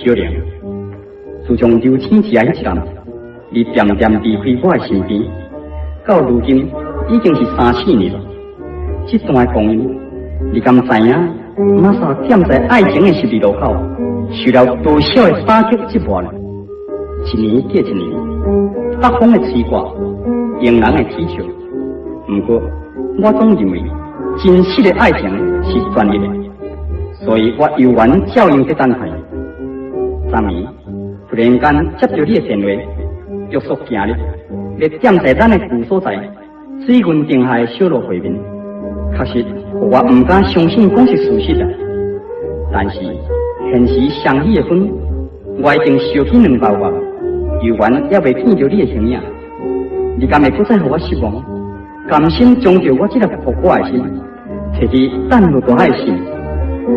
小玲。自从刘青之迄一任，你渐渐离开我的身边，到如今已经是3-4年了。这段的光阴，你敢知影？马莎站在爱情的十字路口，受了多少的打击折磨呢？一年过一年，北风的吹刮，迎人的啼笑。不过，我总认为真实的爱情是专一的，所以我犹原照样在等待。昨暝突然间接到你的电话，约束今日要站在咱的旧所在水云定下的小路会面，确实我唔敢相信讲是事实啊。但是现实相依的分，我已经烧起2包月，犹原也未见到你的身影。你敢会搁再让我失望？甘心将就我这个破我的心，摕去等落大海心？